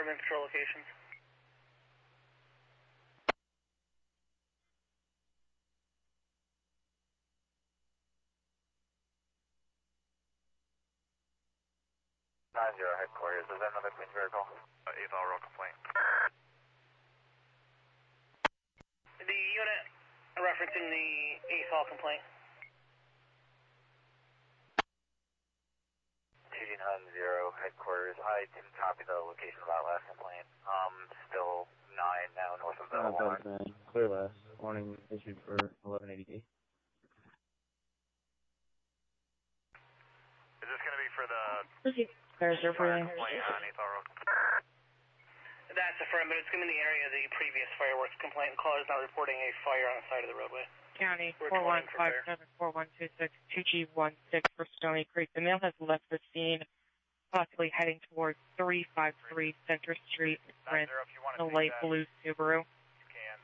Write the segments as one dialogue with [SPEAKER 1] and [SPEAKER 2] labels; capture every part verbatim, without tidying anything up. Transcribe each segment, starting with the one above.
[SPEAKER 1] urban patrol locations.
[SPEAKER 2] nine zero headquarters, is that another Queens vehicle?
[SPEAKER 3] Uh, eighth all roll complaint.
[SPEAKER 1] The unit referencing the eighth hall complaint.
[SPEAKER 2] two G nine zero headquarters, I didn't copy the location of that last complaint. Um, still nine now north of the
[SPEAKER 4] Uh,
[SPEAKER 2] line.
[SPEAKER 4] nine. Clear last. Warning issued for eleven eighty D.
[SPEAKER 3] Is this going to be for the
[SPEAKER 5] There's your
[SPEAKER 3] fire
[SPEAKER 5] breathing.
[SPEAKER 3] complaint on eighth all roll?
[SPEAKER 1] That's affirmed, but it's going to be in the area of the previous fireworks complaint. The caller is not reporting a fire on the side of the roadway.
[SPEAKER 5] County
[SPEAKER 1] We're
[SPEAKER 5] four one
[SPEAKER 1] calling for
[SPEAKER 5] five
[SPEAKER 1] fire.
[SPEAKER 5] seven four one two six two G one six for Stony Creek. The male has left the scene, possibly heading towards three five three Center Street,
[SPEAKER 3] nine
[SPEAKER 5] Brent,
[SPEAKER 3] zero, if you want
[SPEAKER 5] in
[SPEAKER 3] to
[SPEAKER 5] a
[SPEAKER 3] take
[SPEAKER 5] light
[SPEAKER 3] that,
[SPEAKER 5] blue Subaru.
[SPEAKER 3] you can.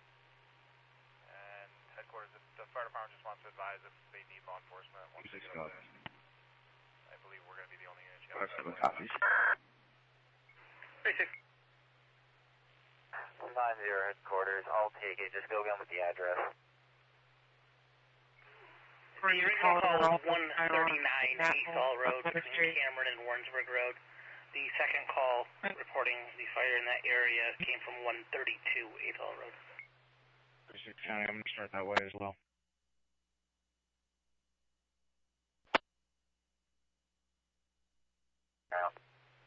[SPEAKER 3] And headquarters, if the fire department just wants to advise if they need law enforcement once they get over there. I believe we're going to be the only unit you have.
[SPEAKER 4] Seven copies.
[SPEAKER 1] thirty-six.
[SPEAKER 2] nine zero headquarters, I'll take it, just go again with the address.
[SPEAKER 1] The original call was one thirty-nine East Hall Road between Cameron and Warrensburg Road. The second call reporting the fire in that area came from one thirty-two eighth Hall Road.
[SPEAKER 4] thirty-six County, I'm going to start that way as well.
[SPEAKER 2] Out.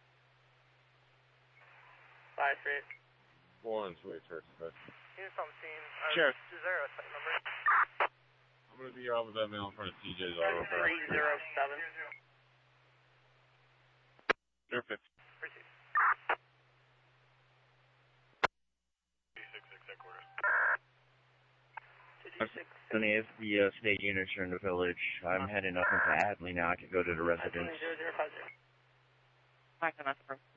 [SPEAKER 1] five three.
[SPEAKER 6] Warren's way first, but
[SPEAKER 3] Units on scene. Uh,
[SPEAKER 4] Sure.
[SPEAKER 3] Is there a site number?
[SPEAKER 6] I'm gonna be here off of that mail in front of T J's auto repair.
[SPEAKER 1] three zero seven.
[SPEAKER 4] Perfect.
[SPEAKER 3] Proceed. two six six headquarters.
[SPEAKER 4] Sonny, if the uh, state units are in the village, I'm heading up into Adley now. I can go to the residence.
[SPEAKER 1] zero zero five zero.
[SPEAKER 5] Back on us.